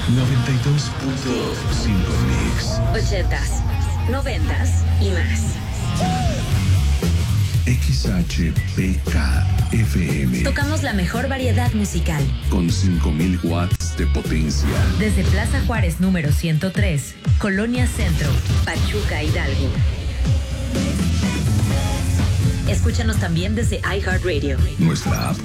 92.5 Mix. 80s, 90s y más. XHPK-FM. Tocamos la mejor variedad musical. Con 5.000 watts de potencia. Desde Plaza Juárez número 103, Colonia Centro, Pachuca, Hidalgo. Escúchanos también desde iHeartRadio. Nuestra app